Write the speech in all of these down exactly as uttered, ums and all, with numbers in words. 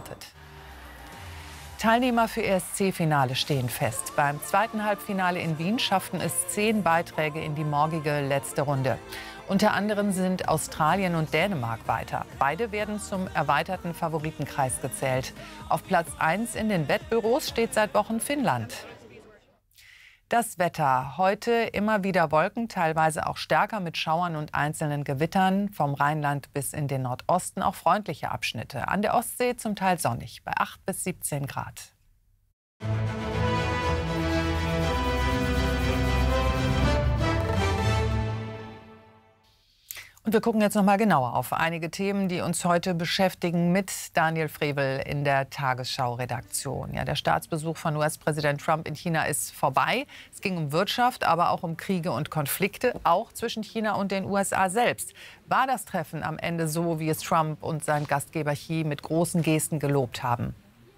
gestartet. Teilnehmer für E S C-Finale stehen fest. Beim zweiten Halbfinale in Wien schafften es zehn Beiträge in die morgige letzte Runde. Unter anderem sind Australien und Dänemark weiter. Beide werden zum erweiterten Favoritenkreis gezählt. Auf Platz eins in den Wettbüros steht seit Wochen Finnland. Das Wetter. Heute immer wieder Wolken, teilweise auch stärker mit Schauern und einzelnen Gewittern. Vom Rheinland bis in den Nordosten auch freundliche Abschnitte. An der Ostsee zum Teil sonnig, bei acht bis siebzehn Grad. Und wir gucken jetzt noch mal genauer auf einige Themen, die uns heute beschäftigen, mit Daniel Frevel in der Tagesschau-Redaktion. Ja, der Staatsbesuch von U S-Präsident Trump in China ist vorbei. Es ging um Wirtschaft, aber auch um Kriege und Konflikte, auch zwischen China und den U S A selbst. War das Treffen am Ende so, wie es Trump und sein Gastgeber Xi mit großen Gesten gelobt haben?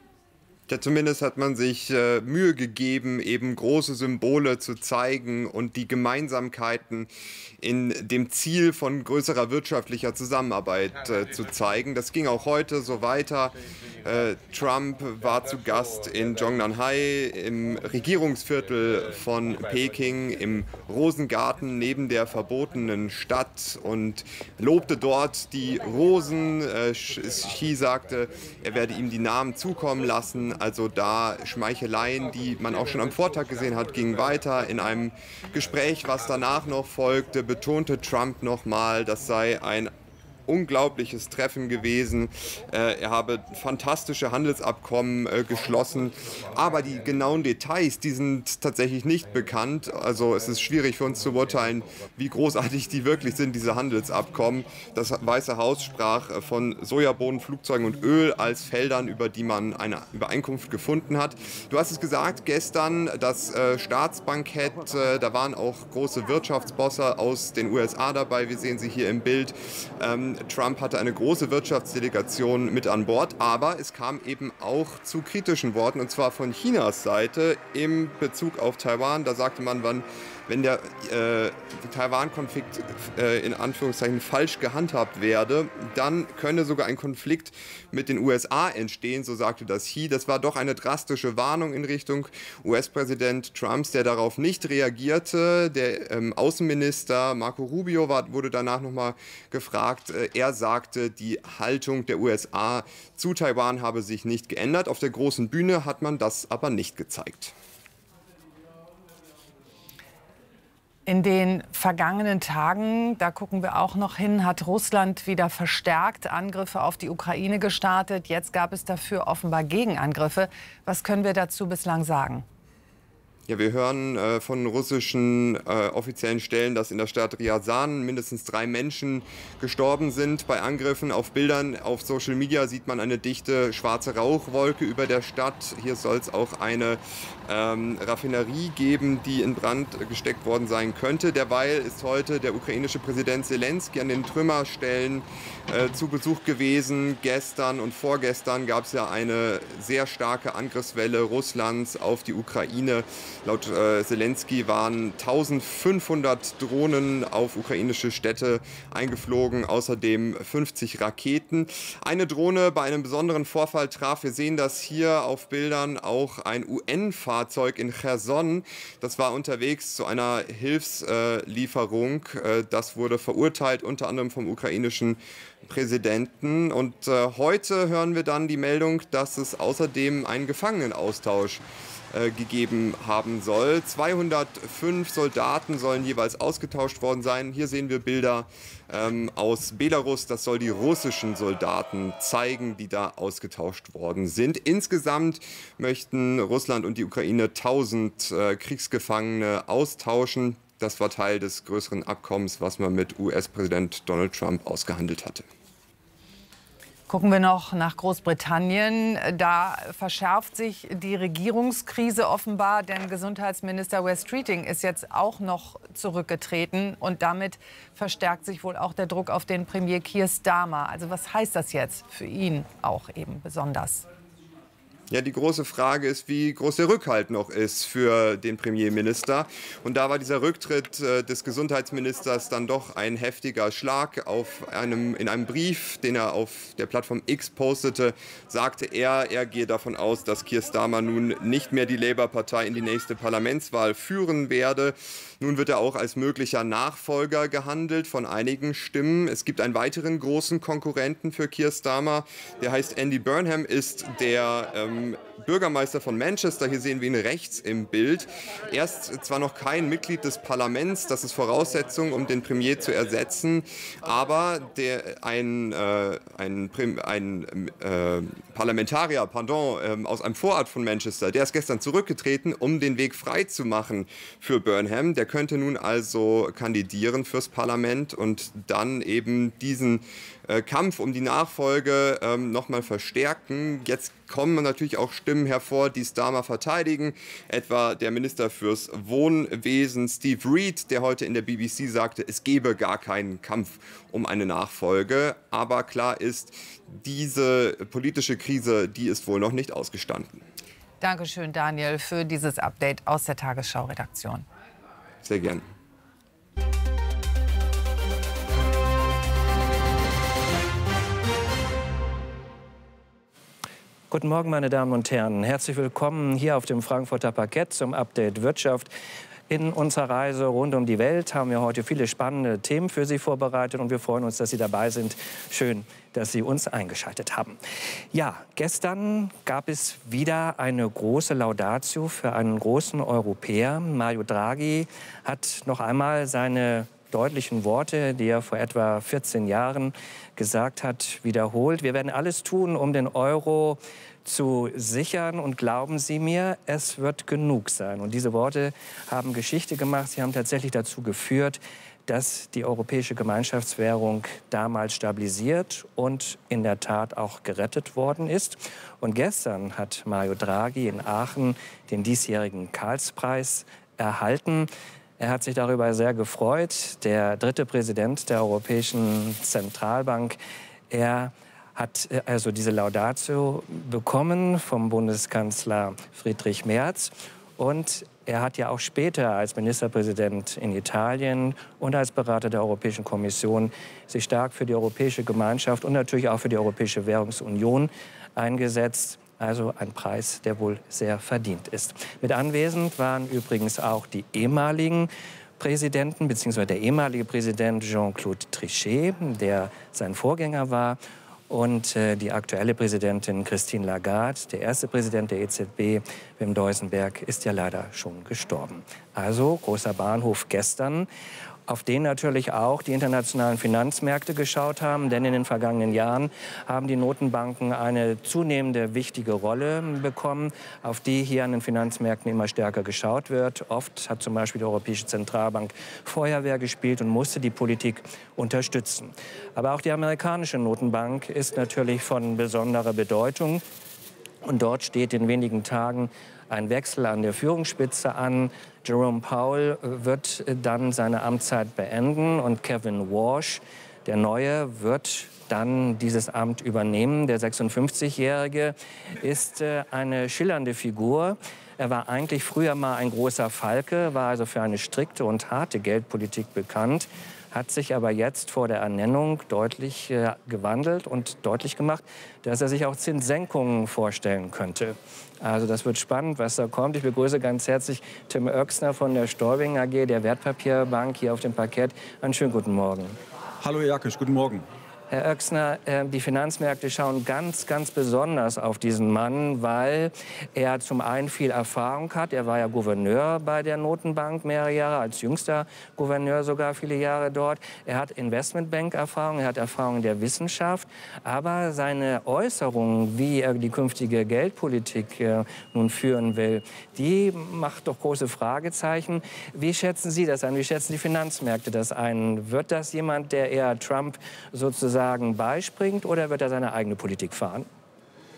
Ja, zumindest hat man sich äh, Mühe gegeben, eben große Symbole zu zeigen und die Gemeinsamkeiten in dem Ziel von größerer wirtschaftlicher Zusammenarbeit äh, zu zeigen. Das ging auch heute so weiter. Äh, Trump war zu Gast in Zhongnanhai, im Regierungsviertel von Peking, im Rosengarten neben der verbotenen Stadt und lobte dort die Rosen. Äh, Xi sagte, er werde ihm die Namen zukommen lassen. Also da Schmeicheleien, die man auch schon am Vortag gesehen hat, gingen weiter. In einem Gespräch, was danach noch folgte, betonte Trump nochmal, das sei ein unglaubliches Treffen gewesen. Äh, er habe fantastische Handelsabkommen äh, geschlossen, aber die genauen Details, die sind tatsächlich nicht bekannt. Also es ist schwierig für uns zu beurteilen, wie großartig die wirklich sind, diese Handelsabkommen. Das Weiße Haus sprach von Sojabohnen, Flugzeugen und Öl als Feldern, über die man eine Übereinkunft gefunden hat. Du hast es gesagt, gestern das äh, Staatsbankett, äh, da waren auch große Wirtschaftsbosse aus den U S A dabei, wir sehen sie hier im Bild. Ähm, Trump hatte eine große Wirtschaftsdelegation mit an Bord, aber es kam eben auch zu kritischen Worten, und zwar von Chinas Seite im Bezug auf Taiwan. Da sagte man, wann, wenn der äh, Taiwan-Konflikt äh, in Anführungszeichen falsch gehandhabt werde, dann könne sogar ein Konflikt mit den U S A entstehen, so sagte das Xi. Das war doch eine drastische Warnung in Richtung U S-Präsident Trumps, der darauf nicht reagierte. Der ähm, Außenminister Marco Rubio war, wurde danach nochmal gefragt. Äh, er sagte, die Haltung der U S A zu Taiwan habe sich nicht geändert. Auf der großen Bühne hat man das aber nicht gezeigt. In den vergangenen Tagen, da gucken wir auch noch hin, hat Russland wieder verstärkt Angriffe auf die Ukraine gestartet. Jetzt gab es dafür offenbar Gegenangriffe. Was können wir dazu bislang sagen? Ja, wir hören äh, von russischen äh, offiziellen Stellen, dass in der Stadt Ryazan mindestens drei Menschen gestorben sind bei Angriffen. Auf Bildern auf Social Media sieht man eine dichte schwarze Rauchwolke über der Stadt. Hier soll es auch eine ähm, Raffinerie geben, die in Brand gesteckt worden sein könnte. Derweil ist heute der ukrainische Präsident Zelensky an den Trümmerstellen äh, zu Besuch gewesen. Gestern und vorgestern gab es ja eine sehr starke Angriffswelle Russlands auf die Ukraine. Laut äh, Zelensky waren eintausendfünfhundert Drohnen auf ukrainische Städte eingeflogen, außerdem fünfzig Raketen. Eine Drohne bei einem besonderen Vorfall traf, wir sehen das hier auf Bildern, auch ein U N-Fahrzeug in Cherson. Das war unterwegs zu einer Hilfslieferung. Äh, das wurde verurteilt, unter anderem vom ukrainischen Präsidenten. Und äh, heute hören wir dann die Meldung, dass es außerdem einen Gefangenenaustausch gegeben haben soll. zweihundertfünf Soldaten sollen jeweils ausgetauscht worden sein. Hier sehen wir Bilder ähm, aus Belarus. Das soll die russischen Soldaten zeigen, die da ausgetauscht worden sind. Insgesamt möchten Russland und die Ukraine tausend äh, Kriegsgefangene austauschen. Das war Teil des größeren Abkommens, was man mit U S-Präsident Donald Trump ausgehandelt hatte. Gucken wir noch nach Großbritannien. Da verschärft sich die Regierungskrise offenbar, denn Gesundheitsminister Wes Streeting ist jetzt auch noch zurückgetreten. Und damit verstärkt sich wohl auch der Druck auf den Premier Keir Starmer. Also was heißt das jetzt für ihn auch eben besonders? Ja, die große Frage ist, wie groß der Rückhalt noch ist für den Premierminister. Und da war dieser Rücktritt äh, des Gesundheitsministers dann doch ein heftiger Schlag. Auf einem, in einem Brief, den er auf der Plattform X postete, sagte er, er gehe davon aus, dass Keir Starmer nun nicht mehr die Labour-Partei in die nächste Parlamentswahl führen werde. Nun wird er auch als möglicher Nachfolger gehandelt von einigen Stimmen. Es gibt einen weiteren großen Konkurrenten für Keir Starmer. Der heißt Andy Burnham, ist der ähm, Bürgermeister von Manchester. Hier sehen wir ihn rechts im Bild. Er ist zwar noch kein Mitglied des Parlaments, das ist Voraussetzung, um den Premier zu ersetzen, aber der, ein, äh, ein, ein äh, Parlamentarier pardon, äh, aus einem Vorort von Manchester, der ist gestern zurückgetreten, um den Weg frei zu machen für Burnham. Der könnte nun also kandidieren fürs Parlament und dann eben diesen äh, Kampf um die Nachfolge ähm, nochmal verstärken. Jetzt kommen natürlich auch Stimmen hervor, die Starmer verteidigen, etwa der Minister fürs Wohnwesen Steve Reed, der heute in der B B C sagte, es gebe gar keinen Kampf um eine Nachfolge. Aber klar ist, diese politische Krise, die ist wohl noch nicht ausgestanden. Dankeschön, Daniel, für dieses Update aus der Tagesschau-Redaktion. Sehr gern. Guten Morgen, meine Damen und Herren. Herzlich willkommen hier auf dem Frankfurter Parkett zum Update Wirtschaft. In unserer Reise rund um die Welt haben wir heute viele spannende Themen für Sie vorbereitet und wir freuen uns, dass Sie dabei sind. Schön, dass Sie uns eingeschaltet haben. Ja, gestern gab es wieder eine große Laudatio für einen großen Europäer. Mario Draghi hat noch einmal seine deutlichen Worte, die er vor etwa vierzehn Jahren gesagt hat, wiederholt. Wir werden alles tun, um den Euro zu sichern. Und glauben Sie mir, es wird genug sein. Und diese Worte haben Geschichte gemacht. Sie haben tatsächlich dazu geführt, dass die europäische Gemeinschaftswährung damals stabilisiert und in der Tat auch gerettet worden ist. Und gestern hat Mario Draghi in Aachen den diesjährigen Karlspreis erhalten. Er hat sich darüber sehr gefreut. Der dritte Präsident der Europäischen Zentralbank, er hat also diese Laudatio bekommen vom Bundeskanzler Friedrich Merz. Und er hat ja auch später als Ministerpräsident in Italien und als Berater der Europäischen Kommission sich stark für die Europäische Gemeinschaft und natürlich auch für die Europäische Währungsunion eingesetzt. Also ein Preis, der wohl sehr verdient ist. Mit anwesend waren übrigens auch die ehemaligen Präsidenten, beziehungsweise der ehemalige Präsident Jean-Claude Trichet, der sein Vorgänger war, und äh, die aktuelle Präsidentin Christine Lagarde. Der erste Präsident der E Z B, Wim Duisenberg, ist ja leider schon gestorben. Also großer Bahnhof gestern, auf den natürlich auch die internationalen Finanzmärkte geschaut haben. Denn in den vergangenen Jahren haben die Notenbanken eine zunehmende wichtige Rolle bekommen, auf die hier an den Finanzmärkten immer stärker geschaut wird. Oft hat zum Beispiel die Europäische Zentralbank Feuerwehr gespielt und musste die Politik unterstützen. Aber auch die amerikanische Notenbank ist natürlich von besonderer Bedeutung. Und dort steht in wenigen Tagen ein Wechsel an der Führungsspitze an. Jerome Powell wird dann seine Amtszeit beenden und Kevin Warsh, der Neue, wird dann dieses Amt übernehmen. Der sechsundfünfzigjährige ist eine schillernde Figur. Er war eigentlich früher mal ein großer Falke, war also für eine strikte und harte Geldpolitik bekannt, hat sich aber jetzt vor der Ernennung deutlich äh, gewandelt und deutlich gemacht, dass er sich auch Zinssenkungen vorstellen könnte. Also das wird spannend, was da kommt. Ich begrüße ganz herzlich Tim Oechsner von der Storbing A G, der Wertpapierbank, hier auf dem Parkett. Einen schönen guten Morgen. Hallo Herr Jakisch, guten Morgen. Herr Oechsner, die Finanzmärkte schauen ganz, ganz besonders auf diesen Mann, weil er zum einen viel Erfahrung hat. Er war ja Gouverneur bei der Notenbank mehrere Jahre, als jüngster Gouverneur sogar viele Jahre dort. Er hat Investmentbank-Erfahrung, er hat Erfahrung der Wissenschaft. Aber seine Äußerungen, wie er die künftige Geldpolitik äh, nun führen will, die macht doch große Fragezeichen. Wie schätzen Sie das ein? Wie schätzen die Finanzmärkte das ein? Wird das jemand, der eher Trump sozusagen beispringt, oder wird er seine eigene Politik fahren?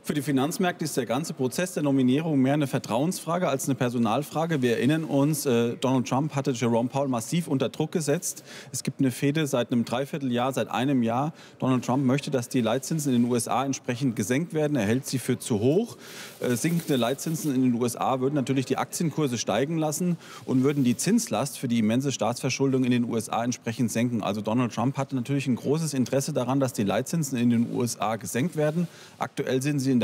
Für die Finanzmärkte ist der ganze Prozess der Nominierung mehr eine Vertrauensfrage als eine Personalfrage. Wir erinnern uns, äh, Donald Trump hatte Jerome Powell massiv unter Druck gesetzt. Es gibt eine Fehde seit einem Dreivierteljahr, seit einem Jahr. Donald Trump möchte, dass die Leitzinsen in den U S A entsprechend gesenkt werden. Er hält sie für zu hoch. Äh, sinkende Leitzinsen in den U S A würden natürlich die Aktienkurse steigen lassen und würden die Zinslast für die immense Staatsverschuldung in den U S A entsprechend senken. Also Donald Trump hatte natürlich ein großes Interesse daran, dass die Leitzinsen in den U S A gesenkt werden. Aktuell sind sie in